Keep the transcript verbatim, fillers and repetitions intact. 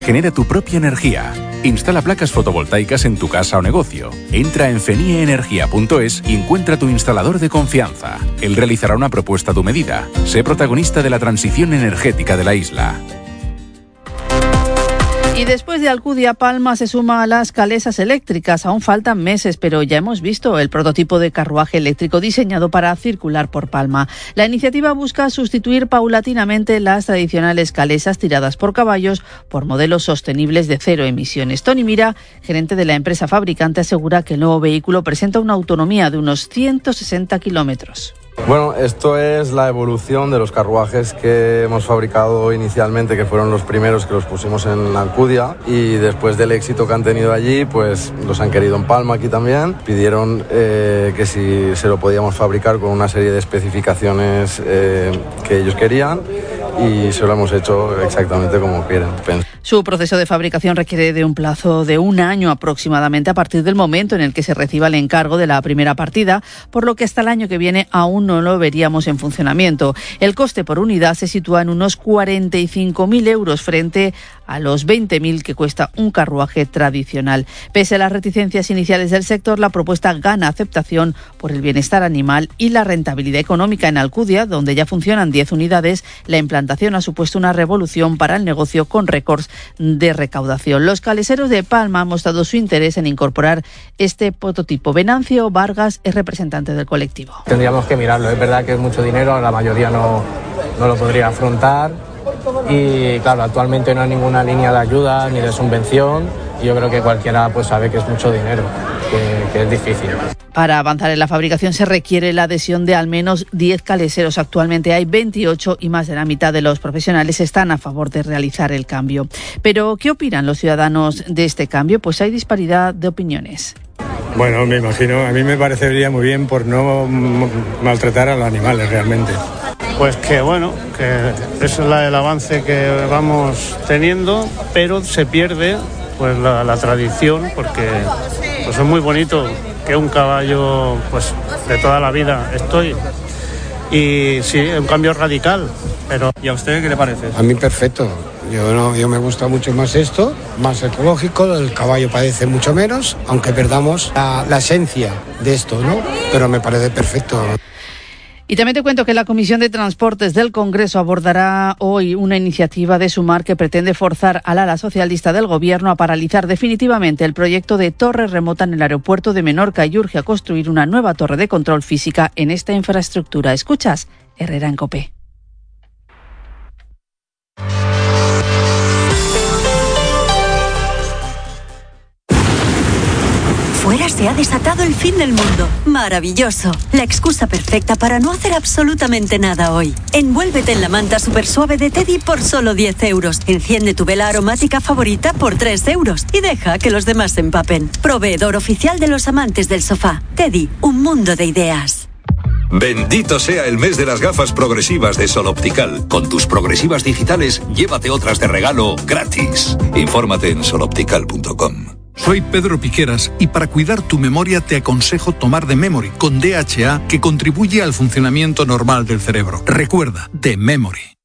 Genera tu propia energía. Instala placas fotovoltaicas en tu casa o negocio. Entra en fenieenergia punto es y encuentra tu instalador de confianza. Él realizará una propuesta a tu medida. Sé protagonista de la transición energética de la isla. Y después de Alcudia, Palma se suma a las calesas eléctricas. Aún faltan meses, pero ya hemos visto el prototipo de carruaje eléctrico diseñado para circular por Palma. La iniciativa busca sustituir paulatinamente las tradicionales calesas tiradas por caballos por modelos sostenibles de cero emisiones. Tony Mira, gerente de la empresa fabricante, asegura que el nuevo vehículo presenta una autonomía de unos ciento sesenta kilómetros. Bueno, esto es la evolución de los carruajes que hemos fabricado inicialmente, que fueron los primeros que los pusimos en Alcudia, y después del éxito que han tenido allí, pues los han querido en Palma aquí también. Pidieron eh, que si se lo podíamos fabricar con una serie de especificaciones eh, que ellos querían, y se lo hemos hecho exactamente como quieren. Su proceso de fabricación requiere de un plazo de un año aproximadamente a partir del momento en el que se reciba el encargo de la primera partida, por lo que hasta el año que viene aún no lo veríamos en funcionamiento. El coste por unidad se sitúa en unos cuarenta y cinco mil euros frente a los veinte mil que cuesta un carruaje tradicional. Pese a las reticencias iniciales del sector, la propuesta gana aceptación por el bienestar animal y la rentabilidad económica. En Alcudia, donde ya funcionan diez unidades, la implantación ha supuesto una revolución para el negocio con récords de recaudación. Los caleseros de Palma han mostrado su interés en incorporar este prototipo. Venancio Vargas es representante del colectivo. Tendríamos que mirarlo, es verdad que es mucho dinero, la mayoría no, no lo podría afrontar y claro, actualmente no hay ninguna línea de ayuda ni de subvención y yo creo que cualquiera pues sabe que es mucho dinero, que, que es difícil. Para avanzar en la fabricación se requiere la adhesión de al menos diez caleseros. Actualmente hay veintiocho y más de la mitad de los profesionales están a favor de realizar el cambio. Pero, ¿qué opinan los ciudadanos de este cambio? Pues hay disparidad de opiniones. Bueno, me imagino, a mí me parecería muy bien por no maltratar a los animales realmente. Pues que bueno, que es la, el avance que vamos teniendo, pero se pierde pues la, la tradición, porque pues es muy bonito que un caballo pues de toda la vida estoy. Y sí, es un cambio radical, pero ¿y a usted qué le parece? A mí perfecto. Yo no, yo me gusta mucho más esto, más ecológico, el caballo padece mucho menos, aunque perdamos la, la esencia de esto, ¿no? Pero me parece perfecto. Y también te cuento que la Comisión de Transportes del Congreso abordará hoy una iniciativa de Sumar que pretende forzar al ala socialista del Gobierno a paralizar definitivamente el proyecto de torre remota en el aeropuerto de Menorca y urge a construir una nueva torre de control física en esta infraestructura. Escuchas Herrera en COPE. Fuera se ha desatado el fin del mundo. Maravilloso. La excusa perfecta para no hacer absolutamente nada hoy. Envuélvete en la manta super suave de Teddy por solo diez euros. Enciende tu vela aromática favorita por tres euros. Y deja que los demás se empapen. Proveedor oficial de los amantes del sofá. Teddy, un mundo de ideas. Bendito sea el mes de las gafas progresivas de Sol Optical. Con tus progresivas digitales, llévate otras de regalo gratis. Infórmate en sol optical punto com. Soy Pedro Piqueras y para cuidar tu memoria te aconsejo tomar The Memory con D H A, que contribuye al funcionamiento normal del cerebro. Recuerda, The Memory.